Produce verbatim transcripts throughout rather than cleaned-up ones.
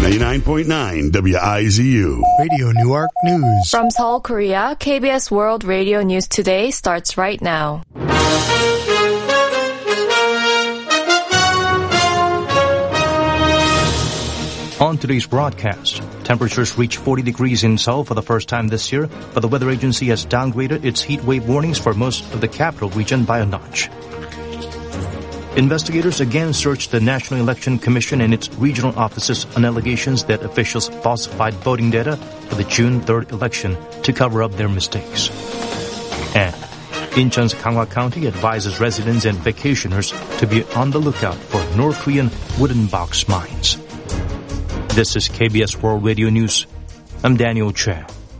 ninety-nine point nine W I Z U. Radio Newark News. From Seoul, Korea, K B S World Radio News Today starts right now. On today's broadcast, temperatures reach forty degrees in Seoul for the first time this year, but the weather agency has downgraded its heat wave warnings for most of the capital region by a notch. Investigators again searched the National Election Commission and its regional offices on allegations that officials falsified voting data for the June third election to cover up their mistakes. And Incheon's Gangwon County advises residents and vacationers to be on the lookout for North Korean wooden box mines. This is K B S World Radio News. I'm Daniel Choi.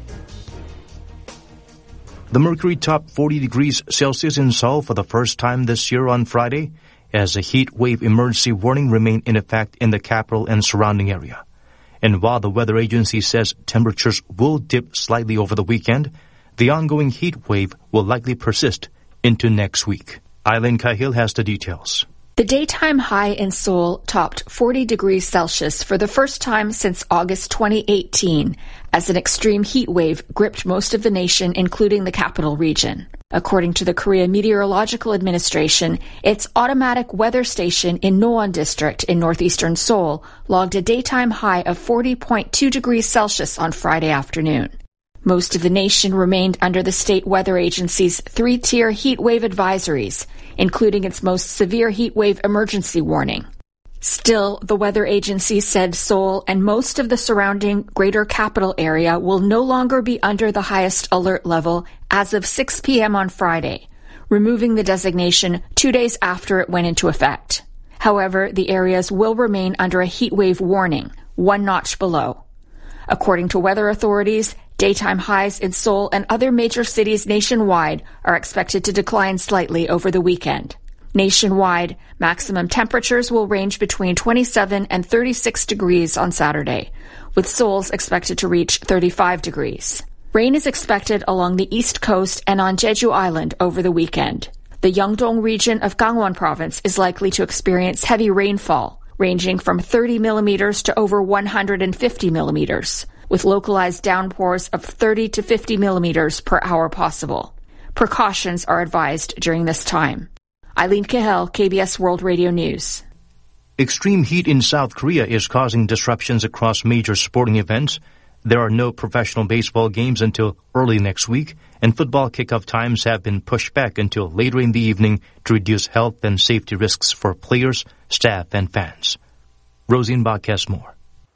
The mercury topped forty degrees Celsius in Seoul for the first time this year on Friday, as a heat wave emergency warning remained in effect in the capital and surrounding area. And while the weather agency says temperatures will dip slightly over the weekend, the ongoing heat wave will likely persist into next week. Eileen Cahill has the details. The daytime high in Seoul topped forty degrees Celsius for the first time since August twenty eighteen, as an extreme heat wave gripped most of the nation, including the capital region. According to the Korea Meteorological Administration, its automatic weather station in Noan District in northeastern Seoul logged a daytime high of forty point two degrees Celsius on Friday afternoon. Most of the nation remained under the state weather agency's three-tier heat wave advisories, including its most severe heat wave emergency warning. Still, the weather agency said Seoul and most of the surrounding greater capital area will no longer be under the highest alert level as of six p.m. on Friday, removing the designation two days after it went into effect. However, the areas will remain under a heat wave warning, one notch below. According to weather authorities, daytime highs in Seoul and other major cities nationwide are expected to decline slightly over the weekend. Nationwide, maximum temperatures will range between twenty-seven and thirty-six degrees on Saturday, with Seoul's expected to reach thirty-five degrees. Rain is expected along the east coast and on Jeju Island over the weekend. The Yeongdong region of Gangwon Province is likely to experience heavy rainfall, ranging from thirty millimeters to over one hundred fifty millimeters, with localized downpours of thirty to fifty millimeters per hour possible. Precautions are advised during this time. Eileen Cahill, K B S World Radio News. Extreme heat in South Korea is causing disruptions across major sporting events. There are no professional baseball games until early next week, and football kickoff times have been pushed back until later in the evening to reduce health and safety risks for players, staff, and fans. Rosine Bach has more.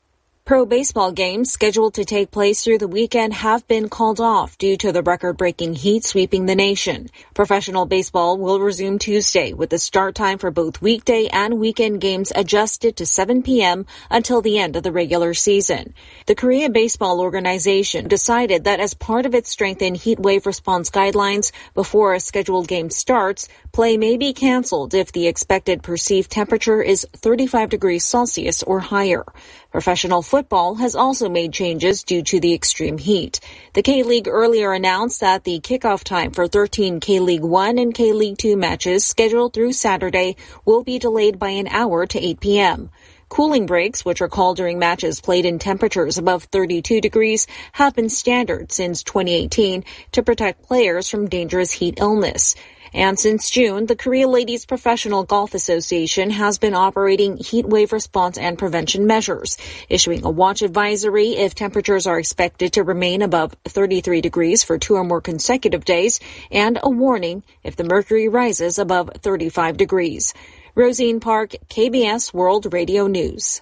Pro baseball games scheduled to take place through the weekend have been called off due to the record-breaking heat sweeping the nation. Professional baseball will resume Tuesday with the start time for both weekday and weekend games adjusted to seven p.m. until the end of the regular season. The Korea Baseball Organization decided that as part of its strengthened heat wave response guidelines, before a scheduled game starts, play may be canceled if the expected perceived temperature is thirty-five degrees Celsius or higher. Professional football has also made changes due to the extreme heat. The K-League earlier announced that the kickoff time for thirteen K-League one and K-League two matches scheduled through Saturday will be delayed by an hour to eight p.m. Cooling breaks, which are called during matches played in temperatures above thirty-two degrees, have been standard since twenty eighteen to protect players from dangerous heat illness. And since June, the Korea Ladies Professional Golf Association has been operating heat wave response and prevention measures, issuing a watch advisory if temperatures are expected to remain above thirty-three degrees for two or more consecutive days, and a warning if the mercury rises above thirty-five degrees. Rosine Park, K B S World Radio News.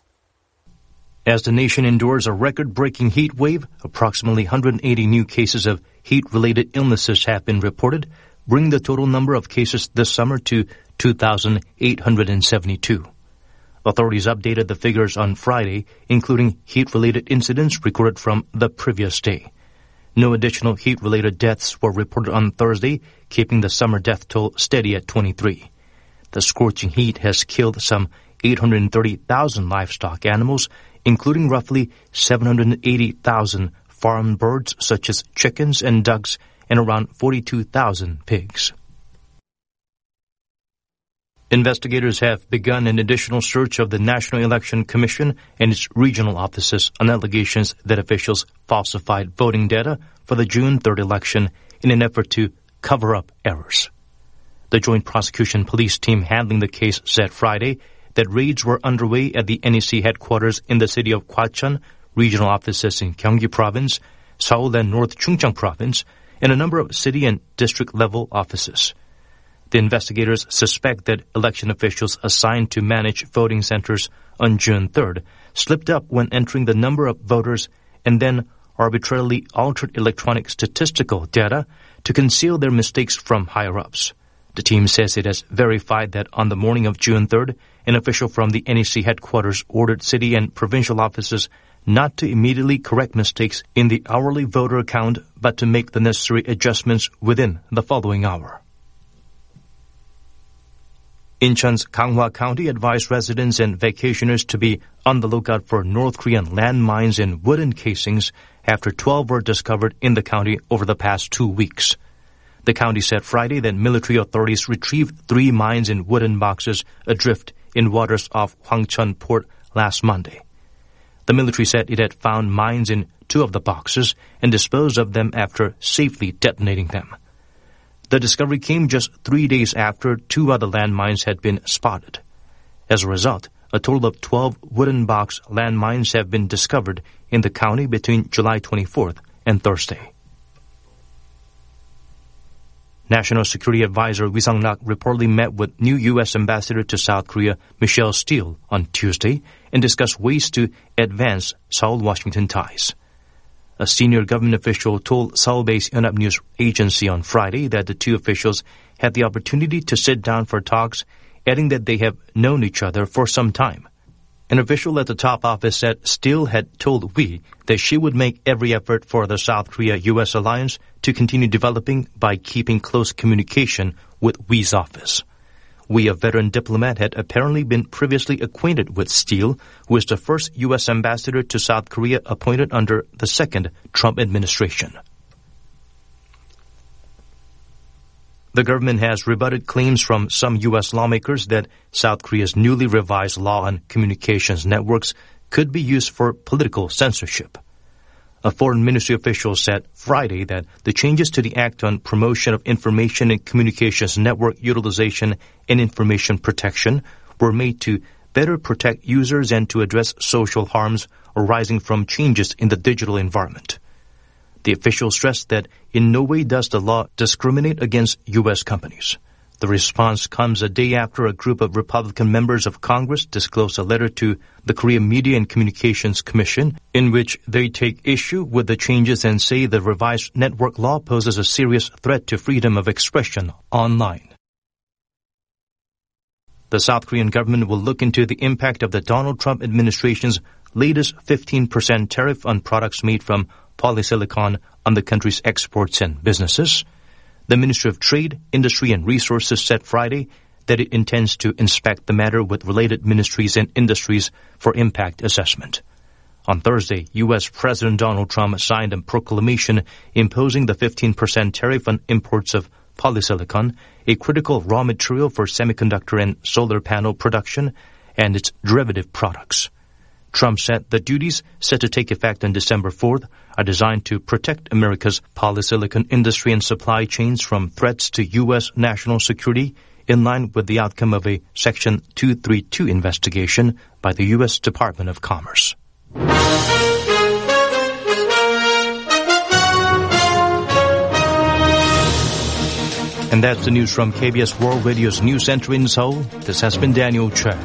As the nation endures a record-breaking heat wave, approximately one hundred eighty new cases of heat-related illnesses have been reported, bring the total number of cases this summer to two thousand eight hundred seventy-two. Authorities updated the figures on Friday, including heat-related incidents recorded from the previous day. No additional heat-related deaths were reported on Thursday, keeping the summer death toll steady at twenty-three. The scorching heat has killed some eight hundred thirty thousand livestock animals, including roughly seven hundred eighty thousand farm birds such as chickens and ducks, and around forty-two thousand pigs. Investigators have begun an additional search of the National Election Commission and its regional offices on allegations that officials falsified voting data for the June third election in an effort to cover up errors. The Joint Prosecution Police team handling the case said Friday that raids were underway at the N E C headquarters in the city of Gwacheon, regional offices in Gyeonggi Province, Seoul and North Chungcheong Province, and a number of city and district-level offices. The investigators suspect that election officials assigned to manage voting centers on June third slipped up when entering the number of voters and then arbitrarily altered electronic statistical data to conceal their mistakes from higher-ups. The team says it has verified that on the morning of June third, an official from the N E C headquarters ordered city and provincial offices not to immediately correct mistakes in the hourly voter count, but to make the necessary adjustments within the following hour. Incheon's Ganghwa County advised residents and vacationers to be on the lookout for North Korean landmines in wooden casings after twelve were discovered in the county over the past two weeks. The county said Friday that military authorities retrieved three mines in wooden boxes adrift in waters off Hwangcheon Port last Monday. The military said it had found mines in two of the boxes and disposed of them after safely detonating them. The discovery came just three days after two other landmines had been spotted. As a result, a total of twelve wooden box landmines have been discovered in the county between July twenty-fourth and Thursday. National Security Advisor Ri Sang-rak reportedly met with new U S Ambassador to South Korea Michelle Steele on Tuesday and discussed ways to advance Seoul-Washington ties. A senior government official told Seoul-based Yonhap News Agency on Friday that the two officials had the opportunity to sit down for talks, adding that they have known each other for some time. An official at the top office said Steele had told Wi that she would make every effort for the South Korea-U S alliance to continue developing by keeping close communication with Wi's office. Wi, a veteran diplomat, had apparently been previously acquainted with Steele, who is the first U S ambassador to South Korea appointed under the second Trump administration. The government has rebutted claims from some U S lawmakers that South Korea's newly revised law on communications networks could be used for political censorship. A foreign ministry official said Friday that the changes to the Act on Promotion of Information and Communications Network Utilization and Information Protection were made to better protect users and to address social harms arising from changes in the digital environment. The official stressed that in no way does the law discriminate against U S companies. The response comes a day after a group of Republican members of Congress disclosed a letter to the Korea Media and Communications Commission in which they take issue with the changes and say the revised network law poses a serious threat to freedom of expression online. The South Korean government will look into the impact of the Donald Trump administration's latest fifteen percent tariff on products made from polysilicon on the country's exports and businesses. The Ministry of Trade, Industry and Resources said Friday that it intends to inspect the matter with related ministries and industries for impact assessment. On Thursday, U S President Donald Trump signed a proclamation imposing the fifteen percent tariff on imports of polysilicon, a critical raw material for semiconductor and solar panel production, and its derivative products. Trump said the duties set to take effect on December fourth are designed to protect America's polysilicon industry and supply chains from threats to U S national security in line with the outcome of a Section two thirty-two investigation by the U S Department of Commerce. And that's the news from K B S World Radio's News Center in Seoul. This has been Daniel Choi.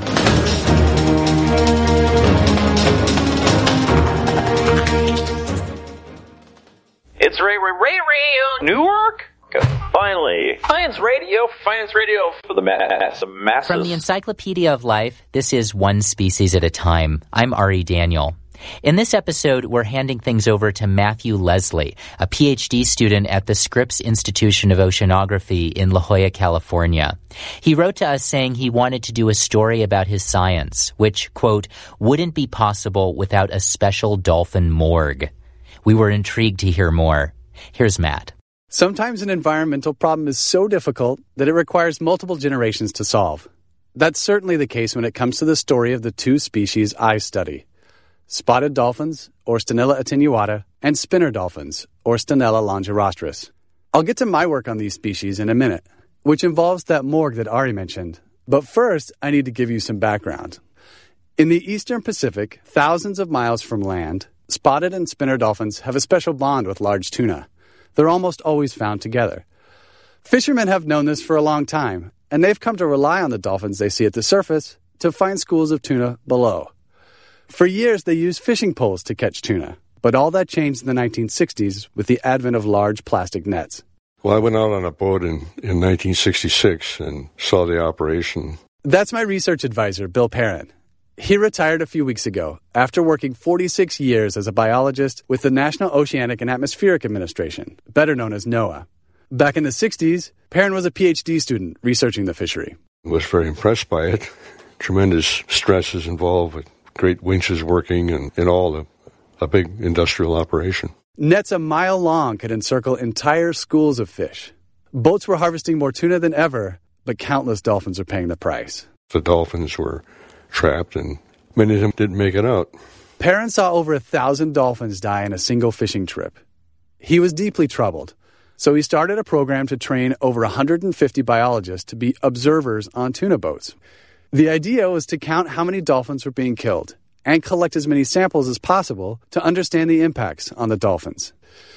It's Ray Ray Ray Ray Newark. Finally, Science Radio, Science Radio for the mass, masses. From the Encyclopedia of Life, this is One Species at a Time. I'm Ari Daniel. In this episode, we're handing things over to Matthew Leslie, a P H D student at the Scripps Institution of Oceanography in La Jolla, California. He wrote to us saying he wanted to do a story about his science, which, quote, wouldn't be possible without a special dolphin morgue. We were intrigued to hear more. Here's Matt. Sometimes an environmental problem is so difficult that it requires multiple generations to solve. That's certainly the case when it comes to the story of the two species I study: spotted dolphins, or Stenella attenuata, and spinner dolphins, or Stenella longirostris. I'll get to my work on these species in a minute, which involves that morgue that Ari mentioned. But first, I need to give you some background. In the eastern Pacific, thousands of miles from land, spotted and spinner dolphins have a special bond with large tuna. They're almost always found together. Fishermen have known this for a long time, and they've come to rely on the dolphins they see at the surface to find schools of tuna below. For years, they used fishing poles to catch tuna, but all that changed in the nineteen sixties with the advent of large plastic nets. Well, I went out on a boat in, in nineteen sixty-six and saw the operation. That's my research advisor, Bill Perrin. He retired a few weeks ago after working forty-six years as a biologist with the National Oceanic and Atmospheric Administration, better known as NOAA. Back in the sixties, Perrin was a P H D student researching the fishery. I was very impressed by it. Tremendous stresses involved with great winches working and, and all, a, a big industrial operation. Nets a mile long could encircle entire schools of fish. Boats were harvesting more tuna than ever, but countless dolphins are paying the price. The dolphins were trapped, and many of them didn't make it out. Perrin saw over a thousand dolphins die in a single fishing trip. He was deeply troubled, so he started a program to train over one hundred fifty biologists to be observers on tuna boats. The idea was to count how many dolphins were being killed and collect as many samples as possible to understand the impacts on the dolphins.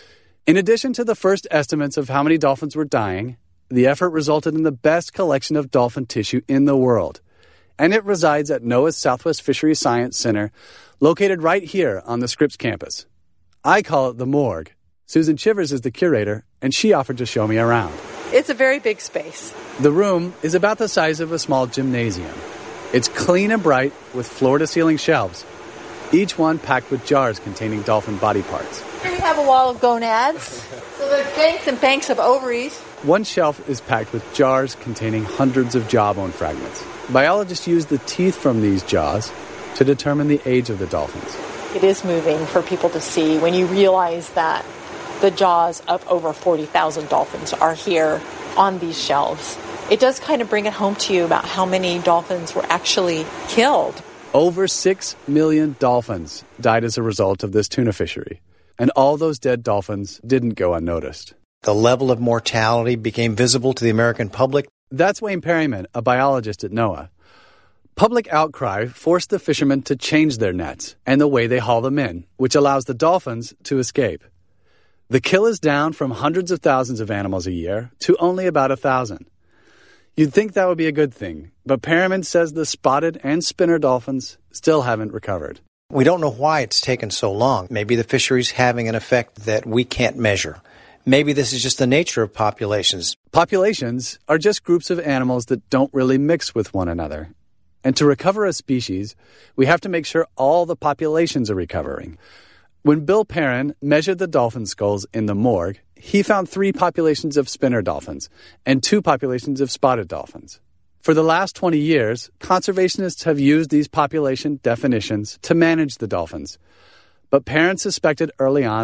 In addition to the first estimates of how many dolphins were dying, the effort resulted in the best collection of dolphin tissue in the world, and it resides at NOAA's Southwest Fisheries Science Center, located right here on the Scripps campus. I call it the morgue. Susan Chivers is the curator, and she offered to show me around. It's a very big space. The room is about the size of a small gymnasium. It's clean and bright with floor-to-ceiling shelves, each one packed with jars containing dolphin body parts. Here we have a wall of gonads. So there's banks and banks of ovaries. One shelf is packed with jars containing hundreds of jawbone fragments. Biologists use the teeth from these jaws to determine the age of the dolphins. It is moving for people to see when you realize that the jaws of over forty thousand dolphins are here on these shelves. It does kind of bring it home to you about how many dolphins were actually killed. Over six million dolphins died as a result of this tuna fishery, and all those dead dolphins didn't go unnoticed. The level of mortality became visible to the American public. That's Wayne Perryman, a biologist at NOAA. Public outcry forced the fishermen to change their nets and the way they haul them in, which allows the dolphins to escape. The kill is down from hundreds of thousands of animals a year to only about a thousand. You'd think that would be a good thing, but Perryman says the spotted and spinner dolphins still haven't recovered. We don't know why it's taken so long. Maybe the fishery's having an effect that we can't measure. Maybe this is just the nature of populations. Populations are just groups of animals that don't really mix with one another. And to recover a species, we have to make sure all the populations are recovering. When Bill Perrin measured the dolphin skulls in the morgue, he found three populations of spinner dolphins and two populations of spotted dolphins. For the last twenty years, conservationists have used these population definitions to manage the dolphins. But Perrin suspected early on